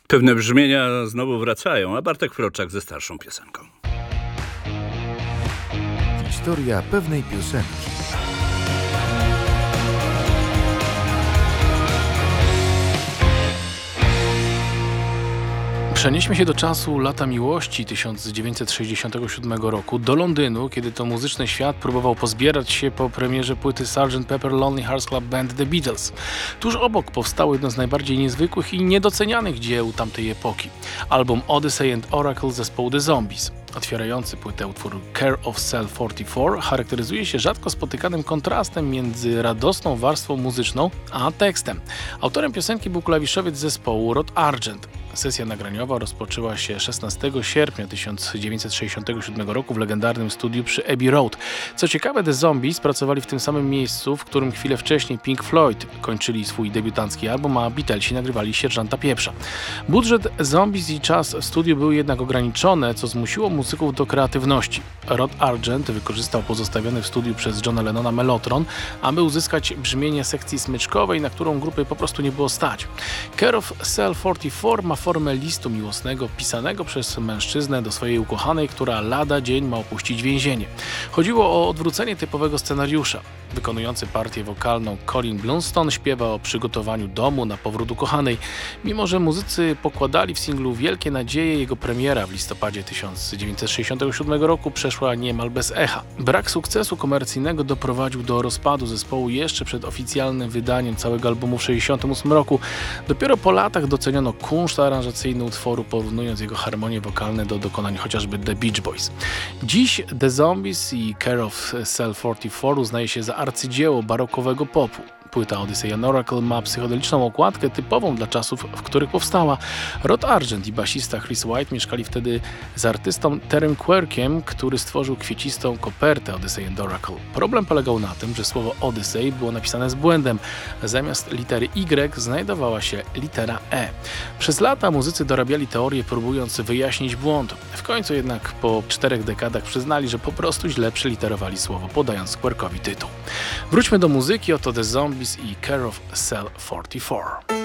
Pewne brzmienia znowu wracają, a Bartek Froczak ze starszą piosenką. Historia pewnej piosenki. Przenieśmy się do czasu lata miłości 1967 roku do Londynu, kiedy to muzyczny świat próbował pozbierać się po premierze płyty Sgt. Pepper Lonely Hearts Club Band The Beatles. Tuż obok powstało jedno z najbardziej niezwykłych i niedocenianych dzieł tamtej epoki. Album Odyssey and Oracle zespołu The Zombies. Otwierający płytę utwór Care of Cell 44 charakteryzuje się rzadko spotykanym kontrastem między radosną warstwą muzyczną a tekstem. Autorem piosenki był klawiszowiec zespołu Rod Argent. Sesja nagraniowa rozpoczęła się 16 sierpnia 1967 roku w legendarnym studiu przy Abbey Road. Co ciekawe, The Zombies pracowali w tym samym miejscu, w którym chwilę wcześniej Pink Floyd kończyli swój debiutancki album, a Beatlesi nagrywali Sierżanta Pieprza. Budżet Zombies i czas w studiu były jednak ograniczone, co zmusiło muzyków do kreatywności. Rod Argent wykorzystał pozostawiony w studiu przez Johna Lennona mellotron, aby uzyskać brzmienie sekcji smyczkowej, na którą grupy po prostu nie było stać. Care of Cell 44 ma formę listu miłosnego pisanego przez mężczyznę do swojej ukochanej, która lada dzień ma opuścić więzienie. Chodziło o odwrócenie typowego scenariusza. Wykonujący partię wokalną Colin Blunstone śpiewa o przygotowaniu domu na powrót ukochanej. Mimo że muzycy pokładali w singlu wielkie nadzieje, jego premiera w listopadzie 1967 roku przeszła niemal bez echa. Brak sukcesu komercyjnego doprowadził do rozpadu zespołu jeszcze przed oficjalnym wydaniem całego albumu w 1968 roku. Dopiero po latach doceniono kunszt aranżacyjny utworu, porównując jego harmonie wokalne do dokonań chociażby The Beach Boys. Dziś The Zombies i Care of Cell 44 uznaje się za arcydzieło barokowego popu. Płyta Odyssey and Oracle ma psychodeliczną okładkę typową dla czasów, w których powstała. Rod Argent i basista Chris White mieszkali wtedy z artystą Terrym Quirkiem, który stworzył kwiecistą kopertę Odyssey and Oracle. Problem polegał na tym, że słowo Odyssey było napisane z błędem. Zamiast litery Y znajdowała się litera E. Przez lata muzycy dorabiali teorię, próbując wyjaśnić błąd. W końcu jednak po 4 dekadach przyznali, że po prostu źle przeliterowali słowo, podając Quirkowi tytuł. Wróćmy do muzyki, oto The Zombies i Care of Cell 44.